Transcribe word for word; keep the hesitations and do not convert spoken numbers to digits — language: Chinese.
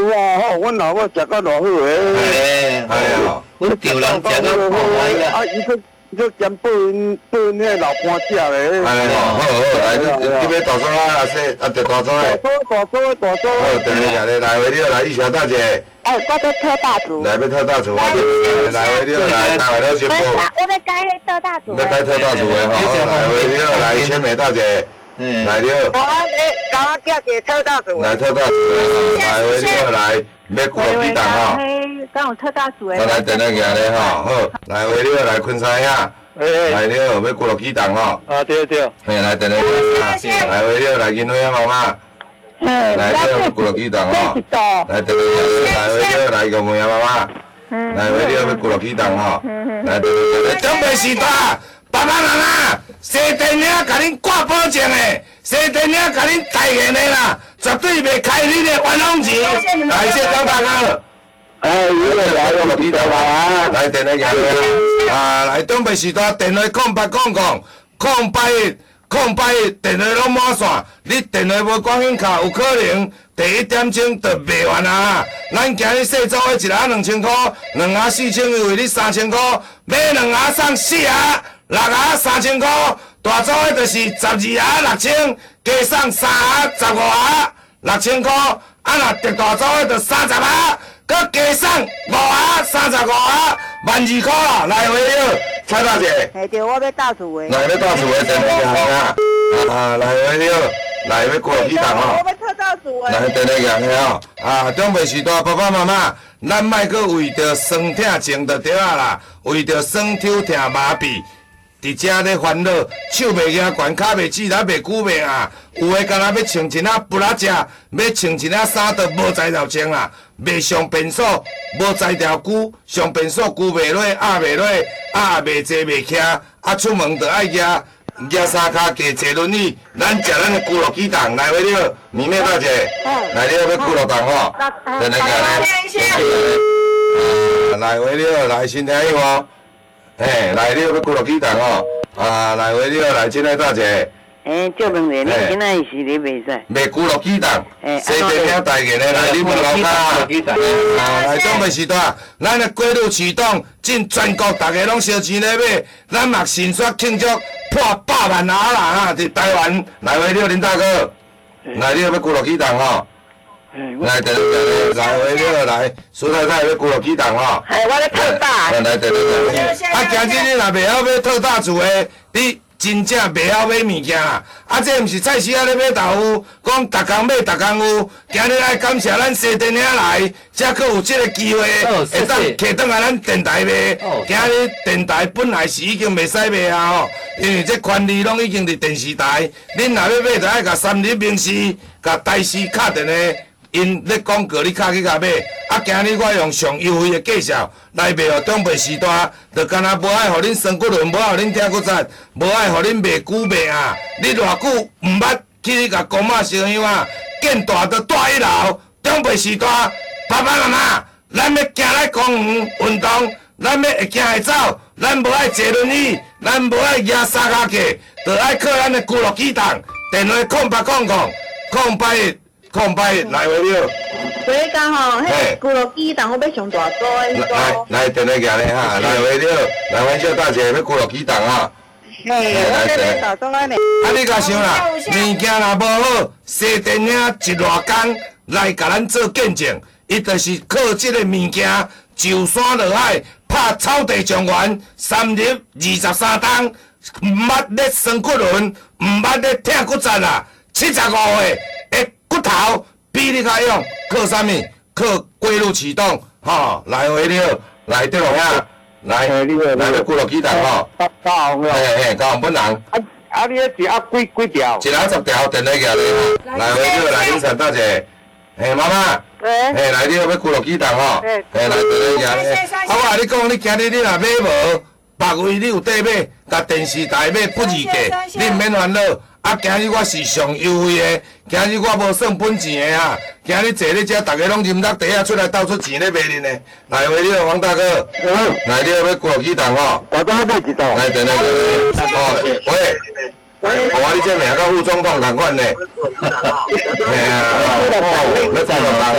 啊，吼，阮老母食到偌好诶。 哎哎呀，阮叫人食到破坏啊！ 啊，伊说伊说兼报因报因迄老伴食咧。 哎呀，好好来，你你要大嫂啊，说啊，着大嫂诶。 大嫂，大嫂，大嫂。 好，等下来来回了，来一小大姐。 哎，我要特大厨。 来要特大厨啊！来回了，来来了先报。 我要改迄特大厨。 要改特大厨诶，吼，来回了，来千美大姐。来了。 我诶，甲我叫一个特大厨。 来特大厨，来回了，来要过几档吼。 刚有特大厨诶。 来等下行咧吼，好，来回了，来昆山呀。来了，要过几档吼。 啊，对对。 嘿，来等下，来回了，来金辉啊妈妈。来了，过几档吼。来等下，来回了，来个妹啊妈妈。来回了，要过几档吼。来等下，准备时代。爸爸妈妈，西电影甲恁挂保证的，西电影甲恁代言的啦，绝对袂开恁的冤枉钱。来，谢张大哥。哎，有来来了，记得啦。来，电话行了啊！来，准备时代电话空八空空空八一空八一，电话拢满线。你电话无关紧卡，有可能第一点钟就卖完啊！咱今日细组的一盒两千块，两盒四千优惠你三千块，买两盒送四盒。六盒三千块，大组的就是十二盒六千，加送三盒十五盒六千块。啊，若特大组的就三十盒，佮加送五盒三十五盒，万二块啦！来回了，蔡大姐。 嘿，对，我要大厨的。 来要大厨的，等下行啊！啊，来回了，来要过几档哦。 我要特大厨的。 来，等下行哦。啊，准备时代，爸爸妈妈，咱莫佮为着酸痛情就对啊啦，为着酸抽痛麻痹。伫遮咧烦恼，手袂惊悬，脚袂止，咱袂久袂啊。有诶，敢若要穿一领布拉食，要穿一领衫都无才条穿啦。袂上便所，无才条久，上便所久袂落，压袂落，压袂坐袂徛，啊出门就爱夹夹三骹加坐轮椅。咱食咱诶咕噜鸡蛋来回了，米妹大姐，来了要咕噜蛋吼，等下来。啊，来回了，来先听伊无？嘿，来了要过落几档哦，啊，来回了，来进来大姐。 诶，叫问题，你今仔是你袂使。 袂过落几档，西电影代言的来，你问老家。啊，来准备时代，咱的过路启动，进全国大家拢烧钱咧买，咱嘛新刷庆祝破百万盒啦哈！伫台湾来回了，林大哥，来了要过落几档吼？来，等等，来回了，来，苏太太要过落几档吼？ 哎，我咧特大。 来，等等等。啊，今日你若袂晓买特大厝的，你真正袂晓买物件啦。啊，这毋是菜市仔咧买豆腐，讲逐工买逐工有。今日来感谢咱西电影来，才佫有即个机会，会当摕倒来咱电台卖。今日电台本来是已经袂使卖啊吼，因为这权利拢已经伫电视台。恁若要买，就爱甲三立明视、甲台视敲电话。因咧广告，你敲去甲买。啊，今日我用上优惠的价钱来卖予长辈时代，就干那无爱互恁酸骨轮，无爱互恁听骨折，无爱互恁卖久卖啊！你偌久毋捌去甲公妈烧香啊？见大就住一楼，长辈时代，爸爸妈妈，咱要行来公园运动，咱要会行会走，咱无爱坐轮椅，咱无爱举三脚架，就爱靠咱的骨碌机动，电话空八空空空八一。空摆来回了， 所以讲吼，迄咕噜机蛋我要上大组的迄个。 来来，电话行咧哈，来回了，来阮小大姐要咕噜机蛋哈。 嘿，我这边大组的呢。 啊，你甲想啦，物件若无好，西电影一偌工来甲咱做见证，伊就是靠即个物件就山落海，拍草地状元，三入二十三档，毋捌咧酸骨轮，毋捌咧疼骨折啦，七十五岁会。骨头比你较勇，靠啥物？靠过路启动，吼，来回了，来对落遐，来，来要过落几档吼？ 八八红了。 嘿嘿，高雄本人。 啊啊！你一盒几几条？ 一盒十条，电话行咧。来回了，来林晨大姐。嘿，妈妈。嘿，来你要过落几档吼？嘿，来电话行咧。啊，我甲你讲，你今日你若买无，别位你有得买，甲电视台买不二价，你毋免烦恼。啊，今日我是上优惠的，今日我无算本钱的啊！今日坐咧遮，大家拢啉落茶啊，出来斗出钱咧卖恁的。来，回你王大哥，来你要过几档吼？ 大家买一档。 来，等等等。哦，喂，我你这名甲副总统同款呢。嘿啊，哦，要再落来。